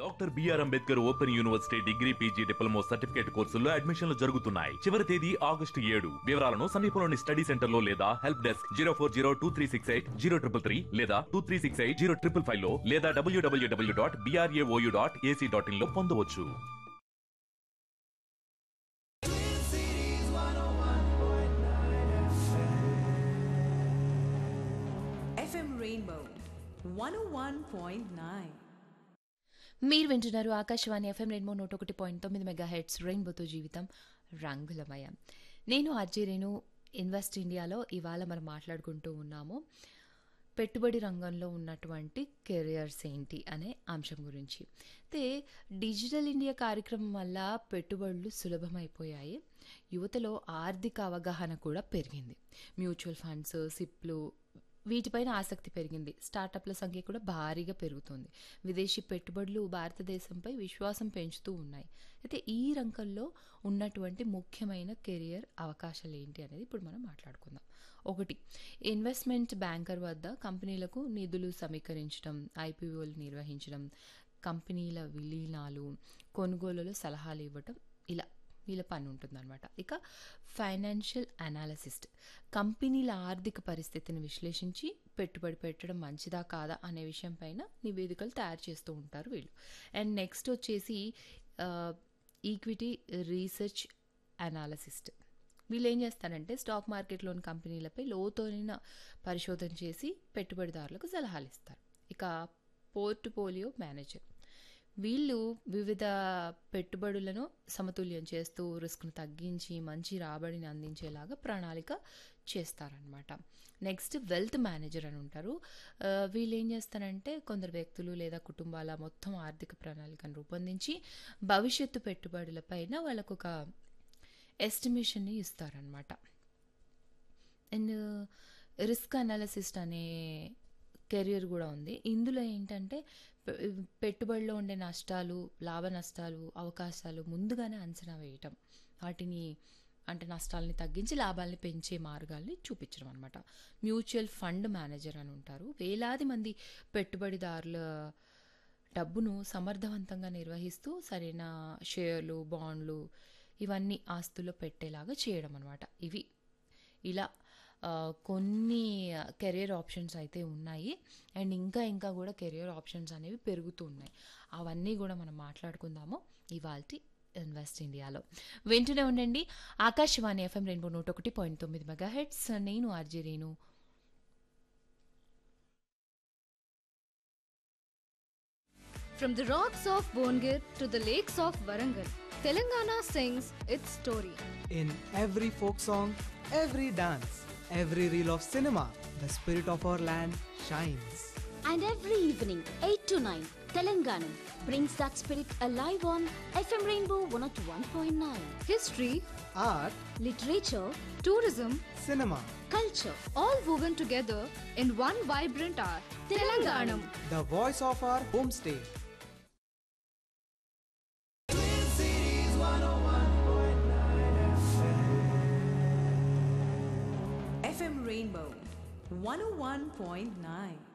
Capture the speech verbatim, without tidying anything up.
Doctor BR Ambedkar open university degree PG diploma certificate కోర్సుల్లో అడ్మిషన్లు జరుగుతున్నాయి. చివరి తేదీ ఆగస్టు ఏడు. వివరాలను సమీపంలోని స్టడీ సెంటర్ లో లేదా help desk zero four zero two three six eight zero triple three లేదా two three six eight zero triple five లో లేదా డబ్ల్యూడబ్ల్యూడబ్ల్యూ dot BRAOU dot AC dot in లో పొందవచ్చు. ఎఫ్ఎం రెయిన్బో వన్ ఓ వన్ పాయింట్ నైన్. మీరు వింటున్నారు Akashvani FM rainbow నూట ఒకటి point తొమ్మిది మెగా హెడ్స్ రెయిన్బోతో జీవితం రంగులమయం. నేను ఆర్జే రేణు. ఇన్వెస్ట్ ఇండియాలో ఇవాళ మనం మాట్లాడుకుంటూ ఉన్నాము పెట్టుబడి రంగంలో ఉన్నటువంటి కెరియర్స్ ఏంటి అనే అంశం గురించి. అయితే డిజిటల్ ఇండియా కార్యక్రమం వల్ల పెట్టుబడులు సులభమైపోయాయి. యువతలో ఆర్థిక అవగాహన కూడా పెరిగింది. మ్యూచువల్ ఫండ్స్, సిప్లు వీటిపైన ఆసక్తి పెరిగింది. స్టార్టప్ల సంఖ్య కూడా భారీగా పెరుగుతుంది. విదేశీ పెట్టుబడులు భారతదేశంపై విశ్వాసం పెంచుతూ ఉన్నాయి. అయితే ఈ రంగంలో ఉన్నటువంటి ముఖ్యమైన కెరియర్ అవకాశాలు ఏంటి అనేది ఇప్పుడు మనం మాట్లాడుకుందాం. ఒకటి, ఇన్వెస్ట్మెంట్ బ్యాంకర్ వద్ద కంపెనీలకు నిధులు సమీకరించడం, ఐపీఓలు నిర్వహించడం, కంపెనీల విలీనాలు, కొనుగోలులో సలహాలు ఇవ్వటం, ఇలా వీళ్ళ పని ఉంటుందన్నమాట. ఇక ఫైనాన్షియల్ అనాలిసిస్ట్, కంపెనీల ఆర్థిక పరిస్థితిని విశ్లేషించి పెట్టుబడి పెట్టడం మంచిదా కాదా అనే విషయం పైన నివేదికలు తయారు చేస్తూ ఉంటారు వీళ్ళు. అండ్ నెక్స్ట్ వచ్చేసి ఈక్విటీ రీసెర్చ్ అనాలిసిస్ట్. వీళ్ళు ఏం చేస్తారంటే స్టాక్ మార్కెట్లోని కంపెనీలపై లోతైన పరిశోధన చేసి పెట్టుబడిదారులకు సలహాలు ఇస్తారు. ఇక పోర్ట్ఫోలియో మేనేజర్, వీళ్ళు వివిధ పెట్టుబడులను సమతుల్యం చేస్తూ రిస్క్ను తగ్గించి మంచి రాబడిని అందించేలాగా ప్రణాళిక చేస్తారనమాట. నెక్స్ట్ వెల్త్ మేనేజర్ అని ఉంటారు. వీళ్ళు ఏం చేస్తారంటే కొందరు వ్యక్తులు లేదా కుటుంబాల మొత్తం ఆర్థిక ప్రణాళికను రూపొందించి భవిష్యత్తు పెట్టుబడులపైన వాళ్ళకు ఒక ఎస్టిమేషన్ని ఇస్తారనమాట. అండ్ రిస్క్ అనాలిసిస్ట్ అనే కెరియర్ కూడా ఉంది. ఇందులో ఏంటంటే పెట్టుబడిలో ఉండే నష్టాలు, లాభ నష్టాలు, అవకాశాలు ముందుగానే అంచనా వేయటం, వాటిని అంటే నష్టాలని తగ్గించి లాభాలని పెంచే మార్గాల్ని చూపించడం అనమాట. మ్యూచువల్ ఫండ్ మేనేజర్ అని ఉంటారు. వేలాది మంది పెట్టుబడిదారుల డబ్బును సమర్థవంతంగా నిర్వహిస్తూ సరైన షేర్లు, బాండ్లు ఇవన్నీ ఆస్తుల్లో పెట్టేలాగా చేయడం అనమాట. ఇవి ఇలా కొన్ని కెరియర్ ఆప్షన్స్ అయితే ఉన్నాయి. అండ్ ఇంకా ఇంకా కూడా కెరియర్ ఆప్షన్స్ అనేవి పెరుగుతూ ఉన్నాయి. అవన్నీ కూడా మనం మాట్లాడుకుందాము ఇవాల్టి ఇన్వెస్ట్ ఇండియాలో. వింటూనే ఉండండి ఆకాశవాణి ఎఫ్ఎం రెయిన్బో నూట ఒకటి పాయింట్ తొమ్మిది మెగా హెడ్స్. నేను RJ Renu. From the rocks of Bongir to the lakes of Warangal, Telangana sings its story. In every folk song, every dance, every reel of cinema, the spirit of our land shines. And every evening, eight to nine, Telangana brings that spirit alive on F M Rainbow one oh one point nine. History, Art, literature, tourism, cinema, culture, all woven together in one vibrant art. Telangana. the voice of our homestay. FM rainbow one oh one point nine.